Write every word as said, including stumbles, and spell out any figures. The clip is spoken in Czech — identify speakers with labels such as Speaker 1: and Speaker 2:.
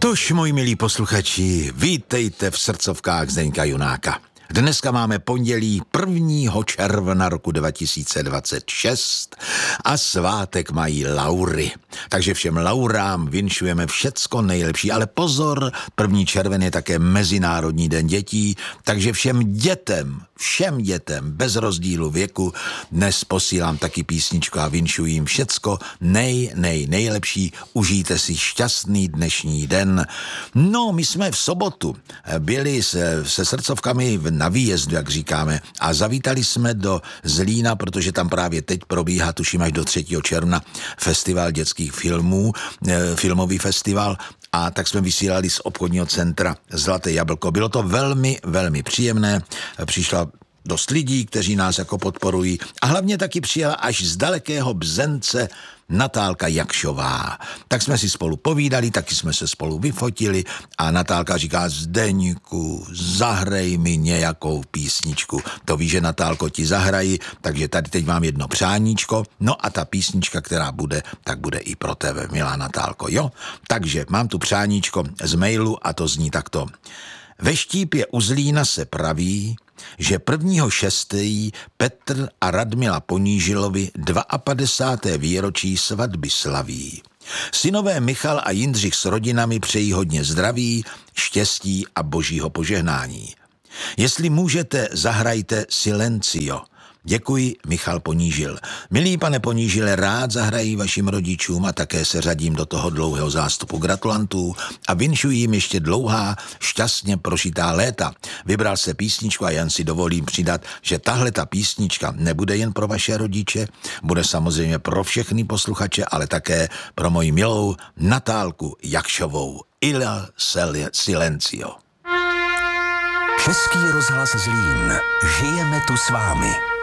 Speaker 1: Tož, moji milí posluchači, vítejte v srdcovkách Zdeňka Junáka. Dneska máme pondělí prvního června roku dva tisíce dvacet šest a svátek mají Laury. Takže všem Laurám vinšujeme všecko nejlepší, ale pozor, první červen je také Mezinárodní den dětí, takže všem dětem, všem dětem bez rozdílu věku dnes posílám taky písničku a vinšuji jim všecko nej, nej, nejlepší. Užijte si šťastný dnešní den. No, my jsme v sobotu byli se, se srdcovkami na výjezdu, jak říkáme, a zavítali jsme do Zlína, protože tam právě teď probíhá, tuším až do třetího června, festival dětských filmů, filmový festival, a tak jsme vysílali z obchodního centra Zlaté jablko. Bylo to velmi, velmi příjemné. Přišla dost lidí, kteří nás jako podporují, a hlavně taky přijela až z dalekého Bzence Natálka Jakšová. Tak jsme si spolu povídali, taky jsme se spolu vyfotili a Natálka říká: Zdeňku, zahrej mi nějakou písničku. To víš, že Natálko, ti zahraji, takže tady teď mám jedno přáníčko, no a ta písnička, která bude, tak bude i pro tebe, milá Natálko, jo? Takže mám tu přáníčko z mailu a to zní takto. Ve Štípě u Zlína se praví, že prvního šestého Petr a Radmila Ponížilovi padesátého druhého výročí svatby slaví. Synové Michal a Jindřich s rodinami přejí hodně zdraví, štěstí a božího požehnání. Jestli můžete, zahrajte Silencio. Děkuji, Michal Ponížil. Milý pane Ponížile, rád zahrají vašim rodičům a také se řadím do toho dlouhého zástupu gratulantů a vinšuji jim ještě dlouhá, šťastně prožitá léta. Vybral se písničku a jen si dovolím přidat, že tahle ta písnička nebude jen pro vaše rodiče, bude samozřejmě pro všechny posluchače, ale také pro moji milou Natálku Jakšovou. Il Silencio.
Speaker 2: Český rozhlas Zlín. Žijeme tu s vámi.